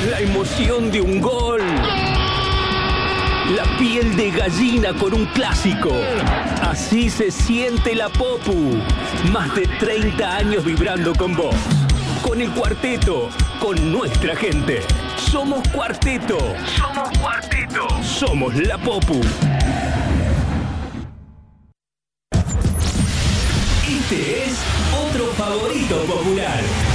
La emoción de un gol. La piel de gallina con un clásico. Así se siente la Popu. Más de 30 años vibrando con vos. Con el cuarteto. Con nuestra gente. Somos cuarteto. Somos cuarteto. Somos la Popu. Este es otro favorito popular.